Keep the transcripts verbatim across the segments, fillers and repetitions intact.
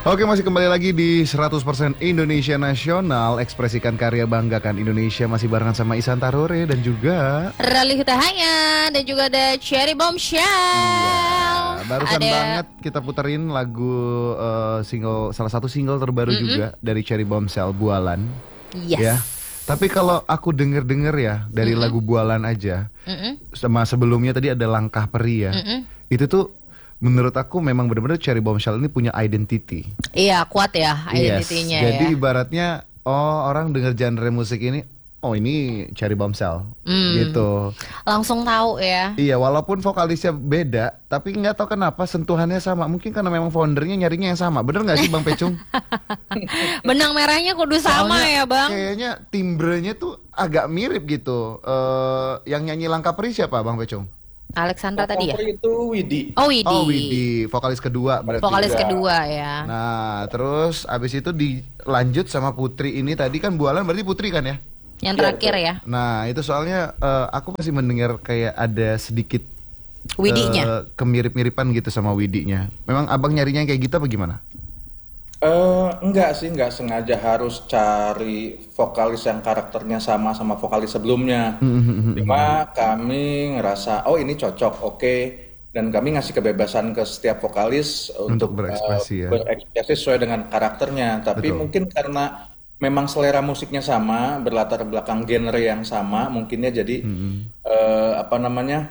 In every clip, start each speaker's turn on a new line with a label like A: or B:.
A: Oke, masih kembali lagi di seratus persen Indonesia Nasional. Ekspresikan karya, banggakan Indonesia. Masih barengan sama Ihsan Tarore dan juga
B: Rally Hutahaya. Dan juga ada Cherry Bombshell.
A: Iya, barusan
B: ada...
A: banget kita puterin lagu uh, single, salah satu single terbaru mm-hmm. juga dari Cherry Bombshell, Bualan.
B: Yes.
A: Ya. Tapi kalau aku denger-denger ya dari mm-hmm. lagu Bualan aja, mm-hmm. sama sebelumnya tadi ada Langkah Peri ya, mm-hmm. itu tuh menurut aku memang benar-benar Cherry Bombshell ini punya identity.
B: Iya, kuat ya identitinya.
A: Yes. Jadi
B: ya.
A: ibaratnya oh orang denger genre musik ini, oh ini Cherry Bombshell, mm. gitu.
B: Langsung tahu ya.
A: Iya, walaupun vokalisnya beda, tapi nggak tahu kenapa sentuhannya sama. Mungkin karena memang foundernya nyarinya yang sama. Bener nggak sih Bang Pecung?
B: Benang merahnya kudu sama. Soalnya, ya Bang.
A: Kayaknya timbrenya tuh agak mirip gitu. Uh, yang nyanyi Langkah Peri siapa Bang Pecung?
B: Alexandra tadi ya?
C: Itu Widi.
B: Oh Widi.
A: Oh Widi, vokalis kedua berarti.
B: Vokalis
A: ya.
B: kedua ya.
A: Nah, terus abis itu dilanjut sama Putri ini tadi kan Bualan berarti Putri kan ya?
B: Yang terakhir ya.
A: Nah, itu soalnya uh, aku masih mendengar kayak ada sedikit
B: Widinya.
A: Uh, kemirip-miripan gitu sama Widinya. Memang abang nyarinya kayak gitu apa gimana?
C: Uh, enggak sih, enggak sengaja harus cari vokalis yang karakternya sama sama vokalis sebelumnya. Cuma kami ngerasa, oh ini cocok, oke. Okay. Dan kami ngasih kebebasan ke setiap vokalis
A: untuk,
C: untuk
A: berekspresi uh, ya.
C: Berekspresi sesuai dengan karakternya. Tapi Betul. Mungkin karena memang selera musiknya sama, berlatar belakang genre yang sama, mungkinnya jadi mm-hmm. uh, apa namanya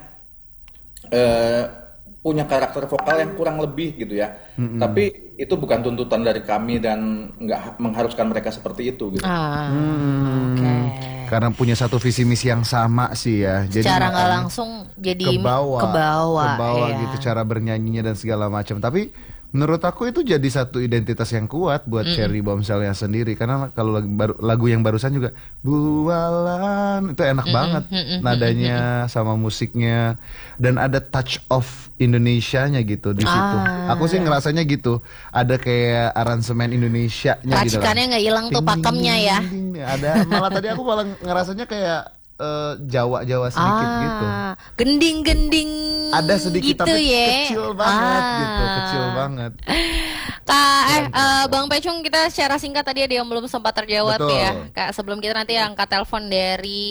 C: uh, punya karakter vokal yang kurang lebih gitu ya. Mm-hmm. Tapi itu bukan tuntutan dari kami dan nggak mengharuskan mereka seperti itu. Gitu.
B: Ah,
A: hmm,
B: okay.
A: Karena punya satu visi misi yang sama sih ya. Jadi
B: secara nggak langsung jadi
A: ke bawah,
B: ke bawah,
A: ke bawah
B: iya.
A: gitu cara bernyanyinya dan segala macam. Tapi menurut aku itu jadi satu identitas yang kuat buat mm. Cherry Bombshell-nya sendiri. Karena kalau lagu, baru, lagu yang barusan juga Bualan itu enak mm-mm, banget mm-mm, nadanya mm-mm. sama musiknya. Dan ada touch of Indonesianya gitu di situ.
B: Ah.
A: Aku sih ngerasanya gitu. Ada kayak aransemen Indonesianya gitu.
B: Racikannya nggak hilang tuh pakemnya ya.
A: Ding, ding, ada malah tadi aku malah ngerasanya kayak Uh, Jawa-Jawa sedikit
B: ah,
A: gitu.
B: Gending-gending
A: ada sedikit
B: gitu
A: tapi
B: ya.
A: kecil banget
B: ah.
A: gitu, kecil banget.
B: Kak, eh, uh, Bang Pecung, kita secara singkat tadi ada yang belum sempat terjawab. Betul. Ya. Kak, sebelum kita nanti angkat telepon dari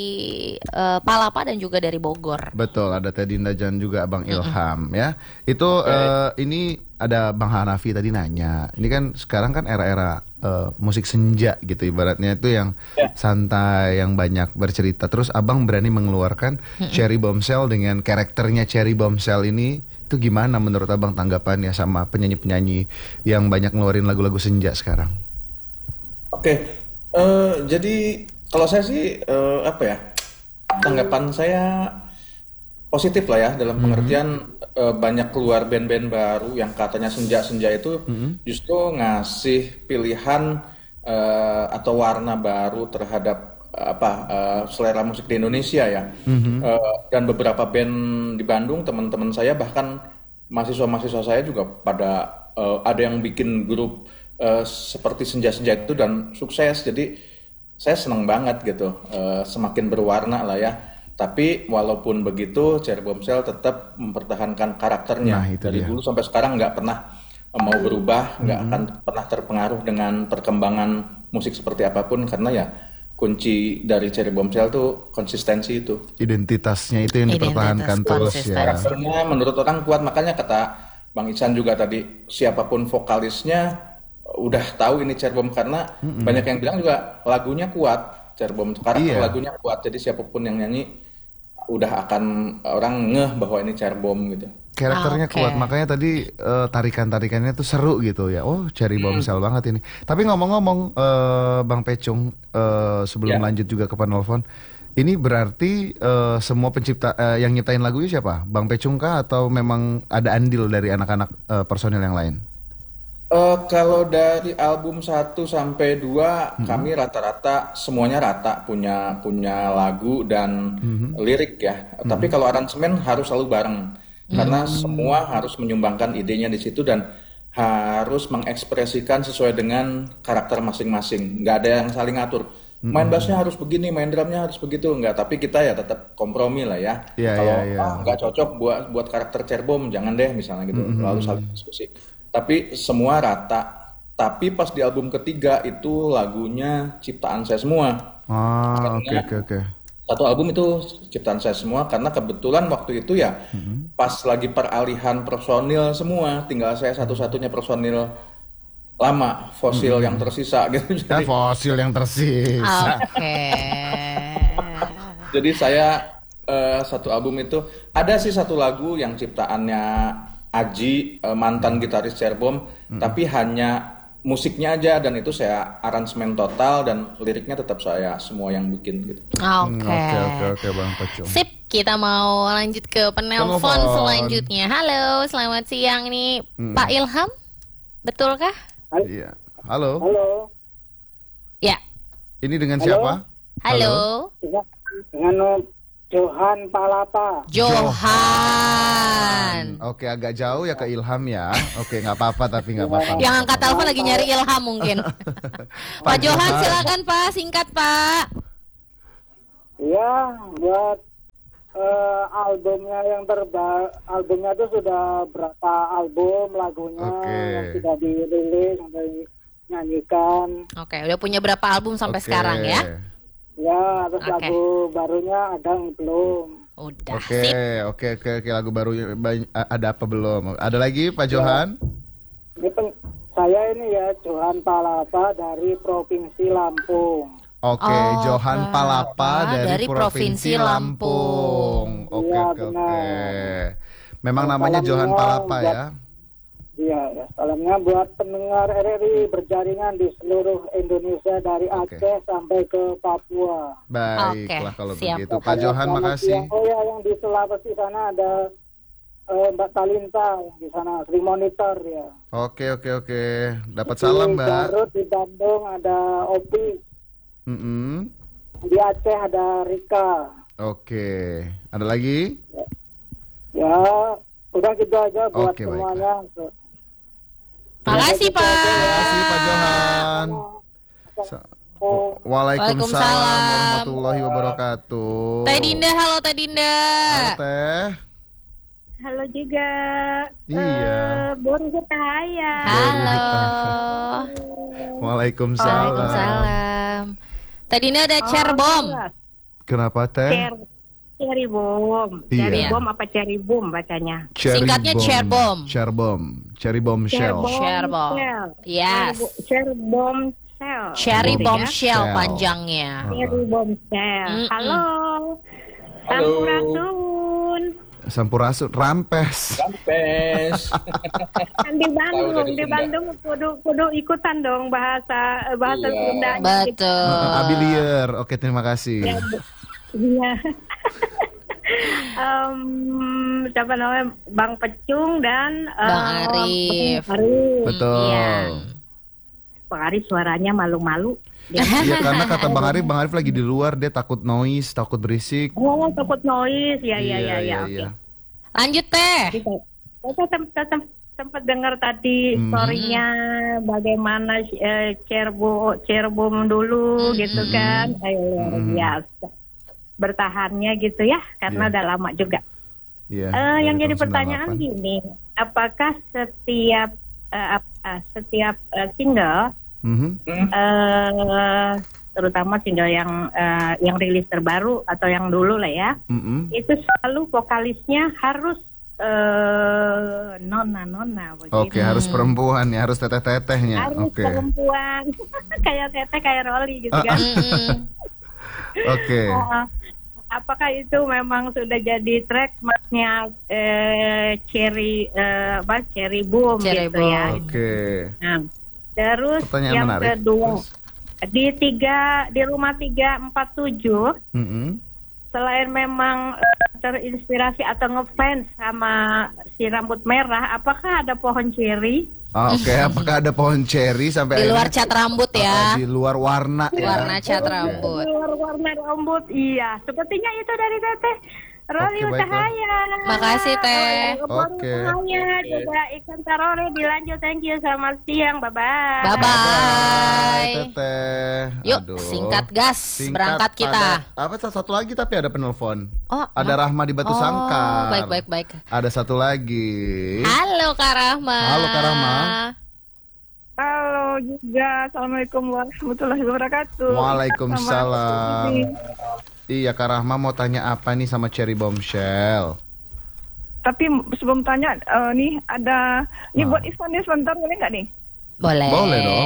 B: uh, Palapa dan juga dari Bogor.
A: Betul, ada Teddy Ndajan juga Bang Ilham mm-hmm. ya. Itu okay. uh, ini ada Bang Hanafi tadi nanya. Ini kan sekarang kan era-era uh, musik senja gitu ibaratnya itu yang yeah. santai, yang banyak bercerita. Terus Abang berani mengeluarkan mm-hmm. Cherry Bombshell dengan karakternya Cherry Bombshell ini. Itu gimana menurut Abang tanggapannya sama penyanyi-penyanyi yang banyak ngeluarin lagu-lagu senja sekarang?
C: Oke, okay. uh, jadi kalau saya sih uh, apa ya, tanggapan saya positif lah ya dalam pengertian mm-hmm. uh, banyak keluar band-band baru yang katanya senja-senja itu mm-hmm. justru ngasih pilihan uh, atau warna baru terhadap apa uh, selera musik di Indonesia ya. Mm-hmm. uh, dan beberapa band di Bandung teman-teman saya bahkan mahasiswa-mahasiswa saya juga pada uh, ada yang bikin grup uh, seperti senja-senja itu dan sukses. Jadi saya senang banget gitu, uh, semakin berwarna lah ya. Tapi walaupun begitu, Cherry Bombshell tetap mempertahankan karakternya. Nah, dari dia. Dulu sampai sekarang nggak pernah mau berubah, nggak mm-hmm. akan pernah terpengaruh dengan perkembangan musik seperti apapun, karena ya kunci dari Cherry Bombshell tuh konsistensi itu.
A: Identitasnya itu yang dipertahankan terus ya.
C: Karakternya menurut orang kuat, makanya kata Bang Ihsan juga tadi, siapapun vokalisnya udah tahu ini Cherry Bomb, karena mm-hmm. banyak yang bilang juga lagunya kuat, Cherry Bomb karakter iya. lagunya kuat, jadi siapapun yang nyanyi udah akan orang ngeh bahwa ini Cherry Bomb gitu.
A: Karakternya ah, okay. kuat, makanya tadi uh, tarikan-tarikannya tuh seru gitu ya. Oh, Cherry Bombshell hmm. banget ini. Tapi ngomong-ngomong uh, Bang Pecung, uh, sebelum yeah. lanjut juga ke penelpon, ini berarti uh, semua pencipta uh, yang nyiptain lagunya siapa? Bang Pecung kah atau memang ada andil dari anak-anak uh, personil yang lain?
C: Uh, kalau dari album satu sampai dua mm-hmm. kami rata-rata semuanya rata punya punya lagu dan mm-hmm. lirik ya. Mm-hmm. Tapi kalau aransemen harus selalu bareng mm-hmm. karena semua harus menyumbangkan idenya di situ dan harus mengekspresikan sesuai dengan karakter masing-masing. Nggak ada yang saling ngatur. Main bassnya harus begini, main drumnya harus begitu, enggak. Tapi kita ya tetap kompromi lah ya. Yeah, kalau yeah, yeah. ah, nggak cocok buat buat karakter Cherry Bomb, jangan deh misalnya gitu. Mm-hmm. Lalu saling diskusi. tapi semua rata. Tapi pas di album ketiga itu lagunya ciptaan saya semua.
A: Ah, oke oke oke.
C: Satu album itu ciptaan saya semua karena kebetulan waktu itu ya mm-hmm. pas lagi peralihan personil semua, tinggal saya satu-satunya personil lama, fosil mm-hmm. yang tersisa gitu.
A: Jadi, fosil yang tersisa.
B: Oke. Okay.
C: Jadi saya uh, satu album itu ada sih satu lagu yang ciptaannya Aji, uh, mantan gitaris Cerbom, mm-hmm. tapi hanya musiknya aja dan itu saya aransemen total dan liriknya tetap saya semua yang bikin gitu.
B: Oke.
A: Oke oke oke Bang Pecung.
B: Sip, kita mau lanjut ke penelpon selanjutnya. Halo, selamat siang nih hmm. Pak Ilham. Betulkah?
A: Iya. Halo.
D: Halo.
B: Ya.
A: Ini dengan
D: Halo?
A: siapa?
B: Halo.
D: Halo. Dengan Johan Palapa.
B: Johan.
A: Oke, agak jauh ya ke Ilham ya. Oke, nggak apa-apa tapi nggak apa-apa.
B: Yang angkat telepon lagi nyari Ilham mungkin. Pak Johan, silakan Pak, singkat Pak.
D: Iya, buat uh, albumnya yang terbaru, albumnya itu sudah berapa album lagunya
A: okay.
D: yang sudah dirilis, sudah dinyanyikan.
B: Oke, udah punya berapa album sampai okay. sekarang ya?
D: Ya, terus
B: okay.
D: lagu barunya ada yang belum.
B: Udah.
A: Oke, oke, oke, oke, lagu baru ada apa belum? Ada lagi Pak Johan?
D: Ya. Ini pen, saya ini ya Johan Palapa dari Provinsi Lampung.
A: Oke, oh, Johan Palapa dari, dari Provinsi, Provinsi Lampung. Oke, ya, oke, oke. Memang ya, namanya Johan Palapa buat, ya?
D: Iya, ya. Salamnya buat pendengar R R I berjaringan di seluruh Indonesia dari okay. Aceh sampai ke Papua.
A: Baiklah okay. kalau
B: Siap.
A: begitu. Pak Johan, makasih.
D: Oh ya, yang di Sulawesi sana ada uh, Mbak Talinta yang di sana, Sri Monitor ya.
A: Oke, oke, oke. Dapat salam, Mbak.
D: Di Garut, di Bandung ada Opi.
A: Mm-hmm.
D: Di Aceh ada Rika.
A: Oke. Ada lagi?
D: Ya, ya udah gitu aja buat okay, semuanya. Baik.
B: Makasih Pak.
A: Terima kasih Pak Johan. Waalaikumsalam warahmatullahi wabarakatuh.
B: Teh Dinda, halo Teh Dinda.
A: Halo Teh.
E: Halo juga.
A: Iya.
E: Uh, Bor Cahaya.
B: Halo.
A: Waalaikumsalam.
B: Waalaikumsalam. Teh Dinda ada Cerbom.
A: Kenapa Teh?
E: Cer Cherry Bomb.
A: Iya.
E: Cherry Bomb apa Cherry Boom bacanya?
A: Cherry
B: Singkatnya Cerbom.
A: Cerbom. Cherry Bomb Shell.
B: Cerbom. Yes.
E: Cherry Bomb Shell.
B: Cherry Bomb Shell
A: Shell.
B: panjangnya.
E: Cherry Bomb Shell.
B: Mm-mm.
E: Halo. Sampurasun.
A: Sampurasun, Rampes.
C: Rampes.
E: Kan di Bandung, di Bandung kudu kudu ikutan dong bahasa bahasa
C: iya.
E: Sunda.
B: Betul.
A: Uh, Abilier. Oke, terima kasih.
E: Iya. um, siapa namanya Bang Pecung dan
B: Bang
E: um,
B: Arif.
E: Bang Arif.
A: Betul.
E: Iya. Bang Arif suaranya malu-malu.
A: Ya karena kata Bang Arif, Bang Arif lagi di luar, dia takut noise, takut berisik.
E: Oh, takut noise. Ya, ya,
A: iya,
E: ya, ya.
A: iya,
E: Oke.
A: iya.
B: Lanjut Teh.
E: Saya sempat sempat dengar tadi
A: Mm-hmm.
E: story-nya bagaimana eh, Cerbo Cerbom dulu
B: Mm-hmm.
E: gitu kan. Ayo luar
A: Mm-hmm.
E: biasa. Bertahannya gitu ya, karena
A: Yeah.
E: udah lama juga.
A: Yeah,
E: Uh, yang
A: dari
E: jadi
A: tahun
E: pertanyaan
A: sembilan puluh delapan.
E: gini, apakah setiap uh, uh, setiap uh, single,
A: Mhm.
E: uh, terutama single yang uh, yang rilis terbaru atau yang dulu lah ya,
A: Mhm.
E: itu selalu vokalisnya harus uh, nona nona begitu.
A: Oke, harus perempuan ya, harus teteh-tetehnya.
E: Harus
A: Oke.
E: perempuan, kayak teteh kayak Rolly gitu
A: Ah,
E: kan.
A: Oke.
E: Uh, apakah itu memang sudah jadi trademarknya eh, Cherry eh, apa Cherry Boom
B: Cherry
E: gitu
B: Boom.
E: ya.
A: Oke.
E: Nah, terus
A: Pertanyaan
E: yang
A: menarik.
E: kedua
A: Terus.
E: di tiga di rumah tiga empat tujuh
A: Mhm.
E: selain memang eh, terinspirasi atau ngefans sama si rambut merah, apakah ada pohon cherry?
A: Ah, Oke, apakah ada pohon cherry sampai
B: Di luar
A: akhirnya-
B: cat rambut
A: Ah,
B: ya.
A: di luar warna ya.
B: Warna cat rambut.
E: Luar warna rambut, iya. Sepertinya itu dari teteh Roli
A: Oke, baiklah.
E: Utahaya.
B: Makasih, Teh.
A: Oke.
E: Utahaya juga ikan tarore dilanjut. Thank you. Selamat siang. Bye bye.
B: Bye bye.
A: Teteh.
B: Yuk,
A: Aduh.
B: singkat gas
A: Singkat,
B: berangkat kita.
A: Ada, apa satu lagi tapi ada penelpon.
B: Oh,
A: Ada Rahma di Batu
B: oh,
A: Sangkar.
B: baik baik baik.
A: Ada satu lagi.
B: Halo Kak Rahma.
A: Halo, Kak Rahma.
E: Halo juga. Assalamualaikum warahmatullahi wabarakatuh.
A: Waalaikumsalam. Iya, Kak Rahma mau tanya apa nih sama Cherry Bombshell?
E: Tapi sebelum tanya, eh, nih ada, nih
A: Nah.
E: buat Ispan nih sebentar boleh nggak nih?
B: Boleh.
A: Boleh dong.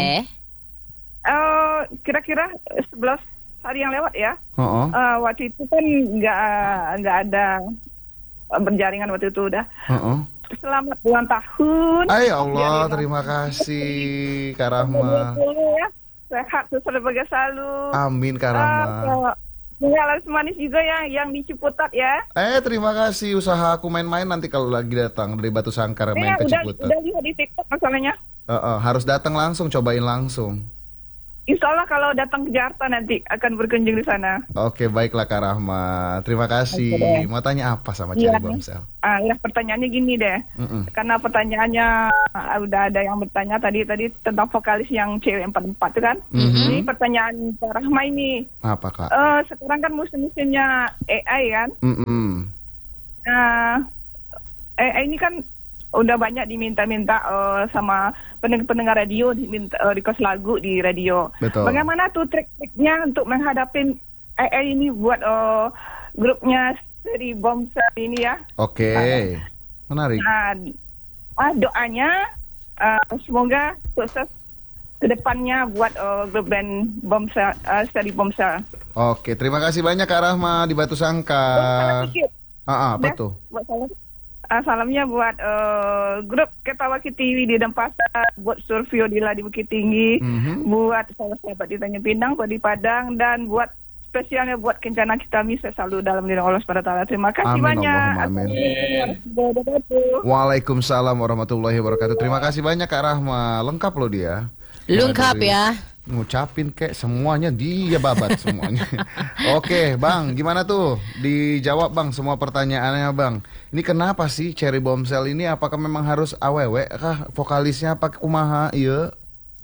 E: Eh, kira-kira sebelas hari yang lewat ya.
A: Oh,
E: Eh, waktu itu kan nggak nggak ada eh, berjaringan waktu itu udah.
A: oh.
E: Selamat ulang tahun.
A: Ay Allah,
E: Biarin
A: terima kasih Kak Rahma.
E: ya. Sehat sebagai selalu.
A: Amin Kak Rahma.
E: Tinggal laris manis juga ya yang di Ciputat ya.
A: Eh, terima kasih, usaha aku main-main nanti kalau lagi datang dari Batu Sangkar main
E: Eh,
A: ke
E: udah
A: Ciputat.
E: udah lihat di TikTok masalahnya.
A: Eh, eh, harus datang langsung, cobain langsung.
E: Insya Allah kalau datang ke Jakarta nanti akan berkunjung di sana.
A: Oke, baiklah Kak Rahma. Terima kasih.
E: Oke deh.
A: Mau tanya apa sama
E: Iya.
A: Cherry Bombshell?
E: Ah, ya pertanyaannya gini deh.
A: Mm-mm.
E: Karena pertanyaannya ah, udah ada yang bertanya tadi tadi tentang vokalis yang cewek empat empat itu kan.
A: Mhm.
E: Ini pertanyaan Kak Rahma ini.
A: Apa Kak?
E: Eh, sekarang kan musim-musimnya A I kan.
A: Mm-mm.
E: Nah, A I ini kan udah banyak diminta-minta eh, sama pendengar-pendengar radio diminta eh, request lagu di radio.
A: Betul.
E: Bagaimana tuh trik-triknya untuk menghadapi A I ini buat eh, grupnya Cherry Bombshell ini ya?
A: Oke, menarik.
E: Nah, ah, doanya eh, semoga sukses ke depannya buat eh, grup band Bombshell, eh, Cherry Bombshell.
A: Oke, terima kasih banyak Kak Rahma di Batu
E: Terus
A: Sangkar.
E: sedikit.
A: Ah, ah, apa
E: Dah,
A: tuh?
E: Buat salam. Ah, salamnya buat eh, grup Ketawa Kitiwi di Denpasar, buat Survio Dila di Bukit Tinggi,
A: Mhm.
E: buat sahabat-sahabat di Tanjung Pinang, buat di Padang, dan buat spesialnya buat Kencana Kitami. Saya selalu dalam lindung Allah subhanahu wa taala. Terima kasih
A: Amin,
E: banyak.
A: Allahumma amin.
E: Assalamualaikum warahmatullahi wabarakatuh.
A: Waalaikumsalam warahmatullahi wabarakatuh. Terima kasih banyak Kak Rahma. Lengkap loh dia.
B: Lengkap
A: Dari-
B: ya.
A: Ngucapin kayak semuanya dia babat semuanya. Oke, Bang, gimana tuh? Dijawab Bang semua pertanyaannya Bang. Ini kenapa sih Cherry Bombshell ini? Apakah memang harus awewe kah vokalisnya pakai kumaha? Iya,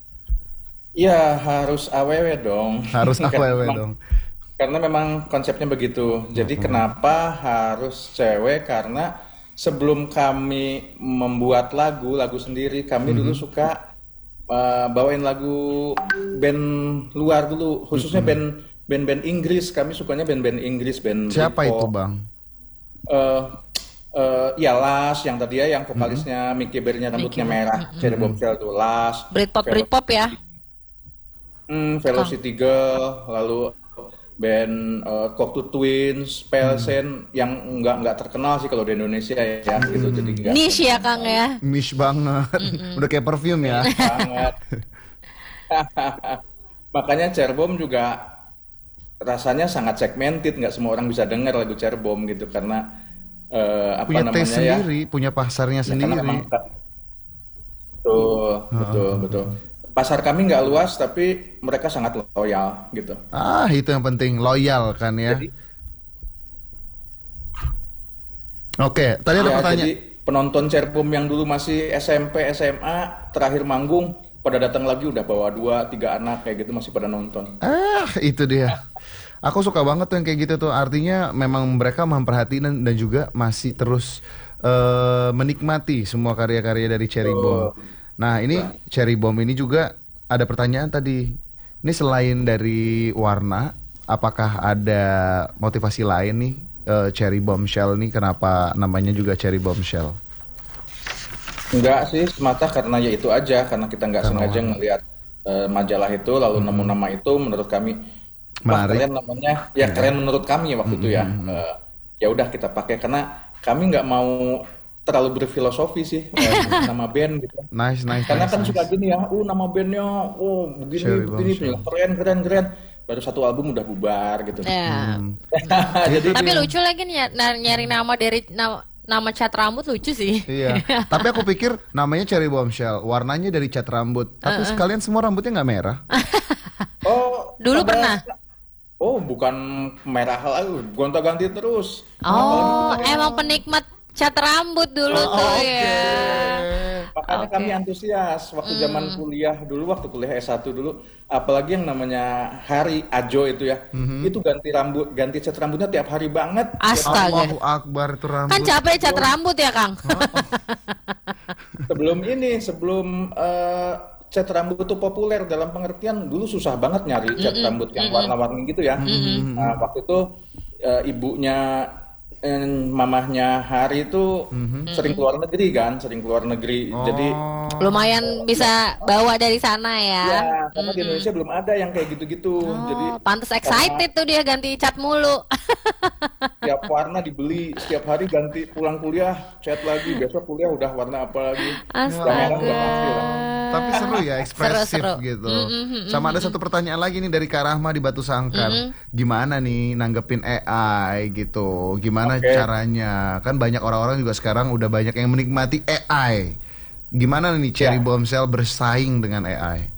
C: Ya harus awewe dong.
A: harus
C: Karena
A: awewe
C: memang-
A: dong.
C: Karena memang konsepnya begitu. Jadi kenapa harus cewek? Karena sebelum kami membuat lagu, lagu sendiri, kami dulu suka uh, bawain lagu band luar dulu, khususnya band band-band Inggris. Kami sukanya band-band Inggris, band
A: Siapa
C: Britpop.
A: itu Bang?
C: Eh eh, ya Las yang tadi ya, yang vokalisnya Mickey Berry-nya rambutnya merah, Cherry Bombshell tuh Las.
B: Britpop
C: Velo-
B: Britpop ya.
C: Hmm, Velocity Girl, lalu band eh, Cocteau Twins, Pelsen yang nggak nggak terkenal sih kalau di Indonesia ya, gitu. Jadi nggak
B: Niche ya Kang ya.
A: Mish banget. Udah kayak perfume ya.
C: banget. Makanya Cerbom juga rasanya sangat segmented, nggak semua orang bisa dengar lagu Cerbom gitu karena eh, apa
A: Punya
C: namanya
A: taste
C: ya?
A: sendiri, punya pasarnya
C: Ya, karena
A: sendiri.
C: memang- betul, betul, betul. Pasar kami nggak luas tapi mereka sangat loyal gitu.
A: Ah, itu yang penting, loyal kan ya.
C: Jadi,
A: Oke, tadi ada
C: ya,
A: pertanyaan.
C: jadi penonton Cerbom yang dulu masih S M P, S M A, terakhir manggung pada datang lagi udah bawa dua, tiga anak kayak gitu masih pada nonton.
A: Ah, itu dia. Aku suka banget tuh yang kayak gitu tuh. Artinya memang mereka memperhatikan dan, dan juga masih terus eh, menikmati semua karya-karya dari Cherry Bomb. Nah, ini Cherry Bomb ini juga ada pertanyaan tadi. Ini selain dari warna, apakah ada motivasi lain nih eh, Cherry Bombshell nih? Kenapa namanya juga Cherry Bombshell?
C: Enggak sih, semata karena ya itu aja, karena kita nggak
A: Karena
C: sengaja
A: warna.
C: ngelihat eh, majalah itu lalu nemu nama itu, menurut kami wah,
A: Menarik.
C: keren namanya, ya keren menurut kami waktu itu ya. Eh, ya udah kita pakai karena kami nggak mau terlalu berfilosofi sih eh, nama band gitu.
A: Nice, nice.
C: Karena
A: nice,
C: kan
A: nice.
C: suka gini ya, oh nama bandnya, oh begini
A: Cherry
C: begini,
A: Bombshell.
C: keren keren keren. Baru satu album udah bubar gitu.
B: Ya.
A: Hmm.
C: Jadi
B: Tapi lucu lagi nih ya, na- nyari nama dari nama, nama cat rambut lucu sih.
A: Iya. Tapi aku pikir namanya Cherry Bombshell, warnanya dari cat rambut. Tapi sekalian semua rambutnya nggak merah.
C: oh
B: Dulu
C: pada-
B: pernah?
C: Oh, bukan merah lagi, gonta-ganti terus.
B: Oh, emang penikmat cat rambut dulu
A: Oh,
B: tuh
A: oke.
B: ya.
C: Makanya
B: Oke.
C: kami antusias waktu zaman kuliah dulu, waktu kuliah S satu dulu, apalagi yang namanya Hari Ajo itu ya. Itu ganti rambut, ganti cat rambutnya tiap hari banget.
B: Astaga.
A: Allahu Akbar itu rambut.
B: Kan capek cat rambut ya, Kang?
C: Sebelum ini, sebelum eh, cat rambut itu populer dalam pengertian dulu susah banget nyari cat rambut yang warna-warni gitu ya. Nah, waktu itu eh, ibunya eh, mamahnya Hari itu sering keluar negeri kan, sering keluar negeri. Jadi
B: Lumayan bisa bawa dari sana ya.
C: ya, karena di Indonesia belum ada yang kayak gitu-gitu. Jadi
B: Oh, pantes excited tuh dia ganti cat mulu.
C: setiap warna dibeli, setiap hari ganti, pulang kuliah cat lagi, besok kuliah udah warna apa lagi. Sekarang udah pasti lah.
A: Tapi seru ya, ekspresif
B: Seru-seru.
A: gitu.
B: Mm-mm,
A: Sama ada satu pertanyaan lagi nih dari Kak Rahma di Batu Sangkar. Gimana nih nanggepin A I gitu? Gimana
C: Oke.
A: caranya? Kan banyak orang-orang juga sekarang udah banyak yang menikmati A I. Gimana nih Cherry
C: Ya.
A: Bombshell bersaing dengan A I?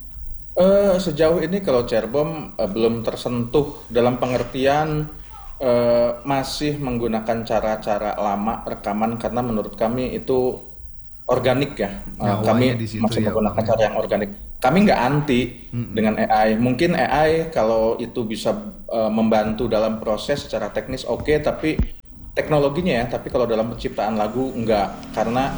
C: Eh, sejauh ini kalau Cerbom eh, belum tersentuh dalam pengertian eh, masih menggunakan cara-cara lama rekaman karena menurut kami itu organik ya. Eh,
A: Nyawanya
C: kami
A: di situ
C: masih
A: ya,
C: menggunakan
A: Bang, ya.
C: cara yang organik. Kami nggak anti dengan A I. Mungkin A I kalau itu bisa eh, membantu dalam proses secara teknis oke, tapi teknologinya ya. Tapi kalau dalam penciptaan lagu nggak, karena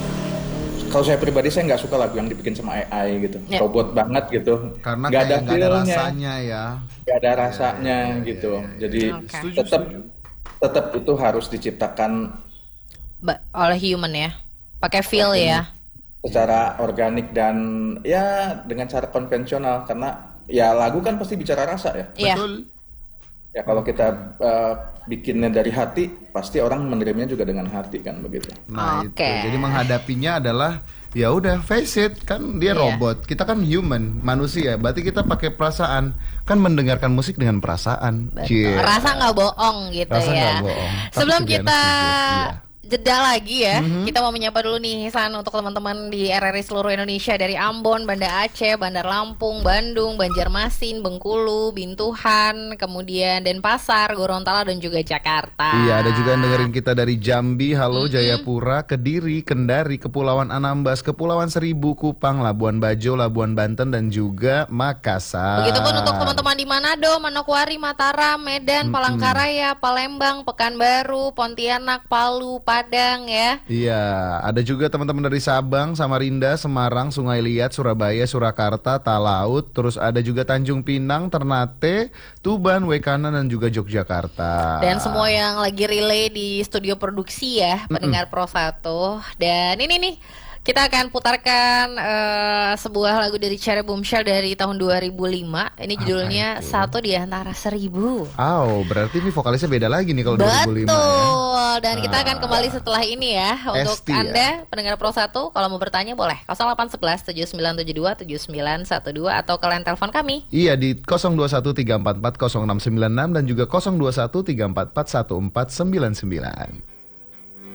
C: kalau saya pribadi saya nggak suka lagu yang dibikin sama A I gitu,
B: Ya.
C: robot banget gitu,
A: Karena
C: nggak
A: kayak nggak ada
C: feel-nya,
A: rasanya ya.
C: nggak ada rasanya gitu. Jadi
B: Oke.
A: Setuju,
C: tetap
A: setuju.
C: tetap itu harus diciptakan
B: Ba- oleh human ya. Pakai feel ya.
C: secara organik dan ya dengan cara konvensional, karena ya lagu kan pasti bicara rasa ya.
B: Iya.
A: Betul.
C: Ya kalau kita eh, bikinnya dari hati, pasti orang menerimanya juga dengan hati kan begitu.
A: Nah
B: Oke.
A: itu, jadi menghadapinya adalah ya udah face it, kan dia
B: Iya.
A: robot, kita kan human, manusia, berarti kita pakai perasaan, kan mendengarkan musik dengan perasaan.
B: Betul.
A: Cie.
B: Rasa nggak bohong gitu
A: Rasa
B: ya.
A: nggak bohong. Tapi
B: Sebelum
A: juga
B: kita
A: enak juga, iya.
B: jeda lagi ya, kita mau menyapa dulu nih San untuk teman-teman di R R I seluruh Indonesia dari Ambon, Banda Aceh, Bandar Lampung, Bandung, Banjarmasin, Bengkulu, Bintuhan, kemudian Denpasar, Gorontalo dan juga Jakarta.
A: Iya, ada juga yang dengerin kita dari Jambi, halo, Jayapura, Kediri, Kendari, Kepulauan Anambas, Kepulauan Seribu, Kupang, Labuan Bajo, Labuan Banten, dan juga Makassar.
B: Begitupun untuk teman-teman di Manado, Manokwari, Mataram, Medan, Palangkaraya, Palembang, Pekanbaru, Pontianak, Palu, Padang ya.
A: Iya, ada juga teman-teman dari Sabang, Samarinda, Semarang, Sungai Liat, Surabaya, Surakarta, Talaut, terus ada juga Tanjung Pinang, Ternate, Tuban, Wekana, dan juga Yogyakarta.
B: Dan semua yang lagi relay di studio produksi ya, pendengar Pro satu. Dan ini nih, kita akan putarkan eh, sebuah lagu dari Cherry Bombshell dari tahun dua ribu lima. Ini judulnya
A: itu?
B: Satu di Antara Seribu.
A: Oh, berarti ini vokalisnya beda lagi nih kalau dua ribu lima ya.
B: Betul. Dan kita akan kembali setelah ini ya. Untuk
A: Esti ya.
B: Anda pendengar Pro satu, kalau mau bertanya boleh nol delapan satu satu tujuh sembilan tujuh dua tujuh sembilan satu dua atau kalian telepon kami.
A: Iya di nol dua satu tiga empat empat nol enam sembilan enam dan juga nol dua satu tiga empat empat satu empat sembilan sembilan.